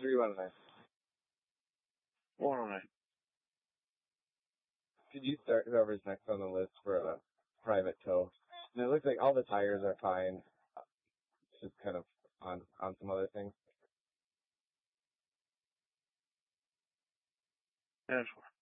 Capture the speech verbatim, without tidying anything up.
Three one nine. One oh nine. Could you start whoever's next on the list for a private tow? And it looks like all the tires are fine. It's just kind of on on some other things. Yeah, sure.